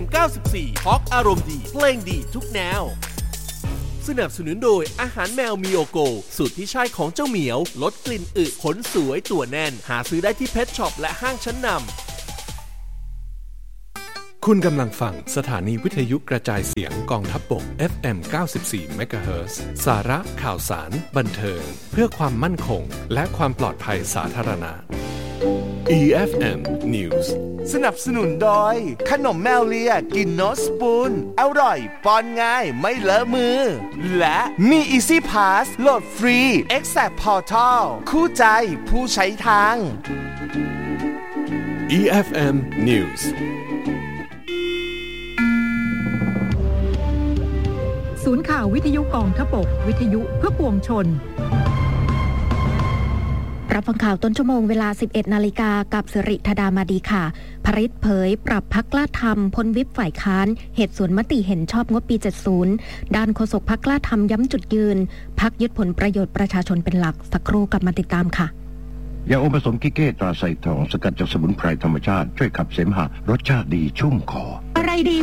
94 ฮอกอารมณ์ดีเพลงดีทุกแนวสนับสนุนโดยอาหารแมวมิโอโกสูตรที่ใช่ของเจ้าเหมียวลดกลิ่นอึขนสวยตัวแน่นหาซื้อได้ที่เพทช็อปและห้างชั้นนำคุณกำลังฟังสถานีวิทยุกระจายเสียงกองทัพบก FM 94 MHz สาระข่าวสารบันเทิงเพื่อความมั่นคงและความปลอดภัยสาธารณะ EFM News สนับสนุนโดยขนมแมวเลียกินโนสปูนอร่อยป้อนง่ายไม่เลอะมือและมี Easy Pass โหลดฟรี Exact Portal คู่ใจผู้ใช้ทาง EFM News ศูนย์ข่าววิทยุกองทพบกวิทยุเพื่อปวงชนรับฟังข่าวต้นชั่วโมงเวลา 11 นาฬิกากับสิริธดามาดีค่ะภริษเผยปรับพรรคกล้าทำพ้นวิปฝ่ายค้านเหตุสวนมติเห็นชอบงบปี 70 ด้านโฆษกพรรคกล้าทำย้ำจุดยืนพรรคยึดผลประโยชน์ประชาชนเป็นหลักสักครู่กลับมาติดตามค่ะยาอมผสมกิเก้ตราไซทองสกัดจากสมุนไพรธรรมชาติช่วยขับเสมหะรสชาติดีชุ่มคออะไรดี